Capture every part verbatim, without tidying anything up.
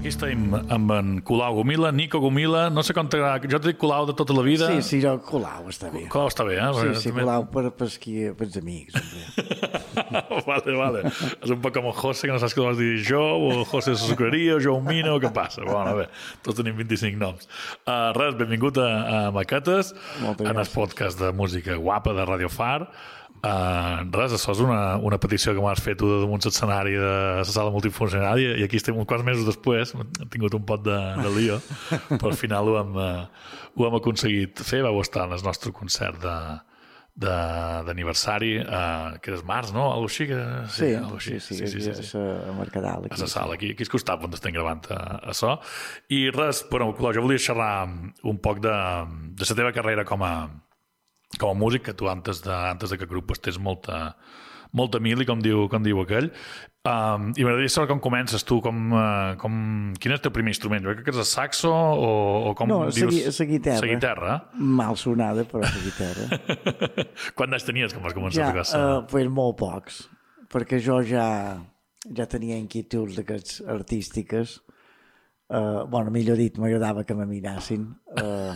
Aquí estem amb en Colau Gomila, Nico Gomila, no sé com t'agrada, jo t'he dit Colau de tota la vida. Sí, sí, jo Colau està bé. Colau està bé, eh? Sí, sí, també... Colau per, per, qui, per els amics. vale, vale. És un poc com el José, que no saps què vols dir jo, o José de Sucreria, o Jo Mina, o què passa? Bueno, bé, tots tenim vint-i-cinc noms. Uh, res, benvingut a, a Maquetes, en el podcast de música guapa de Radio Far. Uh, res, això és una, una petició que m'has fet tu de damunt l'escenari de la sala multifuncionària i aquí estem uns quants mesos després, hem tingut un pot de, de lío, però al final ho hem, uh, ho hem aconseguit fer. Vau estar en el nostre concert de, de, d'aniversari, uh, que és març, no? Algo així, que... Sí, sí, sí, sí, sí, sí, sí, sí, sí. a Mercadal. Aquí. A la sala, aquí, aquí al costat on estem gravant uh, això. I res, però, jo volia xerrar un poc de, de la teva carrera com a com a músic, que tu antes de, antes de que grup tens molta, molta mili, com diu, com diu aquell. Um, I m'agradaria saber com comences tu, com, uh, com, quin és el teu primer instrument? Jo crec que és el saxo o, o com no, dius? No, la guitarra. La guitarra? Mal sonada, però la guitarra. Quants anys tenies quan vas començar ja, a tocar? Uh, pues molt pocs, perquè jo ja, ja tenia inquietuds d'aquests artístiques. Uh, bueno, millor dit, m'agradava que me mirassin. Uh,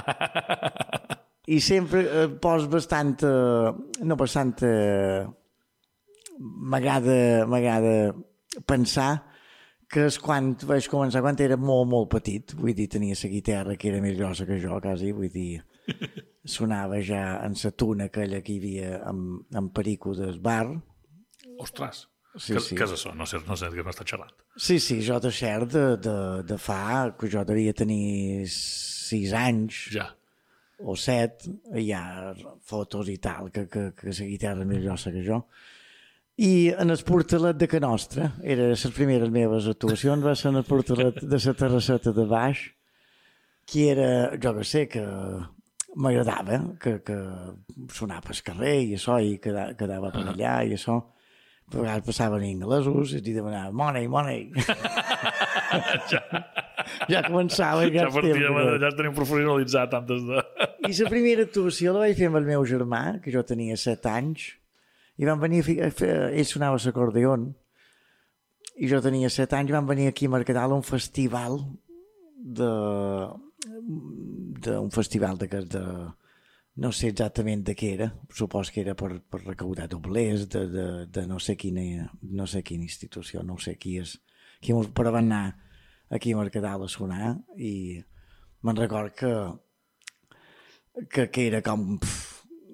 I sempre eh, pos bastant... Eh, no bastant... Eh, m'agrada, m'agrada pensar que és quan vaig començar, quan era molt, molt petit, vull dir, tenia la guitarra que era més grossa que jo, quasi, vull dir, sonava ja en la tuna aquella que hi havia amb, amb Perico del bar. Ostres! Sí, que, sí. que és això? No sé, no sé què m'està xerrant. Sí, sí, jo de cert de, de, de fa, que jo devia tenir sis anys. Ja. O set, hi ha fotos i tal, que, que, que la guitarra és més grossa que jo. I en el portalet de Can Nostra, era les primeres meves actuacions, va ser en el portalet de la terrasseta de baix, que era, jo que sé, que m'agradava, que, que sonava pel carrer i això, i quedava, quedava per allà i això. A vegades passaven inglesos i demanaven money, money. ja. Ja començava ja, ja, partia, temps, ja tenim professionalitzat antes de... I la primera actuació la vaig fer amb el meu germà, que jo tenia set anys, i van venir a fer, ell sonava l'acordeon, i jo tenia set anys, i van venir aquí a Mercadal a un festival de, de un festival de, de no sé exactament de què era, supos que era per, per recaudar doblers de, de, de no sé quina no sé quina institució, no sé qui és, qui, però van anar aquí a Mercadal a sonar i me'n record que, que, que era com pff,